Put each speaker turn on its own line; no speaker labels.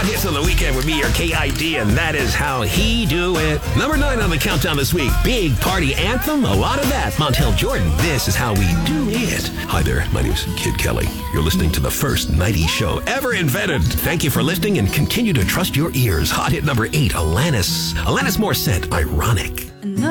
Hot Hits on the Weekend with me, your KID, and that is how he do it. Number 9 on the countdown this week. Big party anthem, a lot of that. Montel Jordan, this is how we do it. Hi there, my name's Kid Kelly. You're listening to the first 90s show ever invented. Thank you for listening and continue to trust your ears. Hot hit number 8, Alanis Morissette, Ironic.